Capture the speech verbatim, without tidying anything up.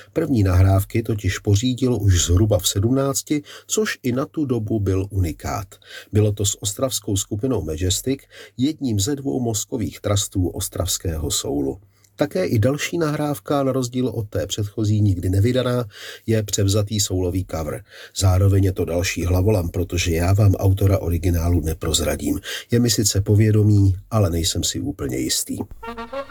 První nahrávky totiž pořídil už zhruba v sedmnácti, což i na tu dobu byl unikát. Bylo to s ostravskou skupinou Majestic, jedním ze dvou mozkových trustů ostravského soulu. Také i další nahrávka, na rozdíl od té předchozí nikdy nevydaná, je převzatý soulový cover. Zároveň je to další hlavolam, protože já vám autora originálu neprozradím. Je mi sice povědomí, ale nejsem si úplně jistý.